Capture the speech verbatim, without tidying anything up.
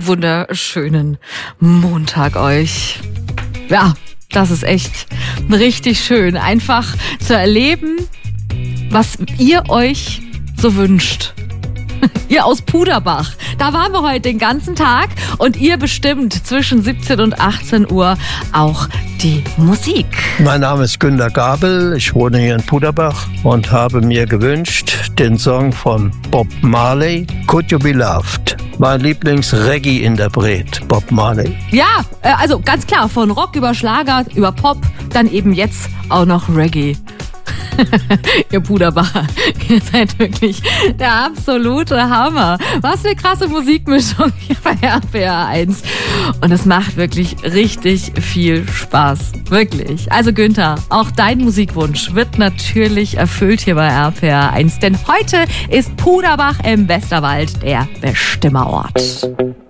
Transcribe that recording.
wunderschönen Montag euch. Ja, das ist echt richtig schön, einfach zu erleben, was ihr euch so wünscht. Ihr aus Puderbach, da waren wir heute den ganzen Tag und ihr bestimmt zwischen siebzehn und achtzehn Uhr auch die Musik. Mein Name ist Günter Gabel, ich wohne hier in Puderbach und habe mir gewünscht den Song von Bob Marley, Could You Be Loved? Mein Lieblings-Reggae-Interpret, Bob Marley. Ja, also ganz klar, von Rock über Schlager, über Pop, dann eben jetzt auch noch Reggae. Ihr Puderbacher, ihr seid wirklich der absolute Hammer. Was für eine krasse Musikmischung hier bei R P R eins. Und es macht wirklich richtig viel Spaß. Wirklich. Also Günther, auch dein Musikwunsch wird natürlich erfüllt hier bei R P R eins. Denn heute ist Puderbach im Westerwald der Bestimmerort.